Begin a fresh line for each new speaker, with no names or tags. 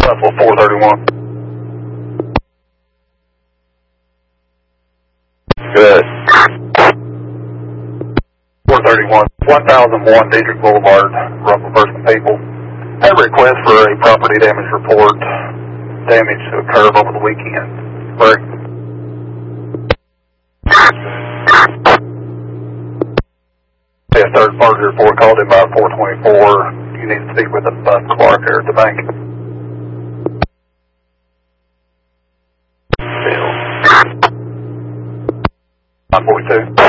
Russell 431. Good. 431, 1001 Dietrich Boulevard, Russell First and People. I have a request for a property damage report. Damage to a curb over the weekend. Correct. A third party report called in by 424. You need to speak with Bud Clark here at the bank. 942.